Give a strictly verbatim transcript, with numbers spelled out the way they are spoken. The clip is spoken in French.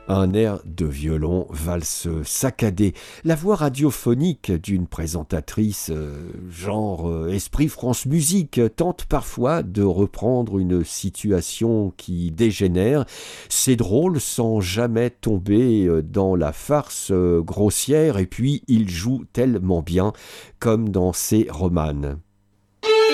Un air de violon, valse saccadée. La voix radiophonique d'une présentatrice, euh, genre euh, Esprit France Musique, tente parfois de reprendre une situation qui dégénère. C'est drôle sans jamais tomber dans la farce euh, grossière, et puis il joue tellement bien, comme dans ses romanes.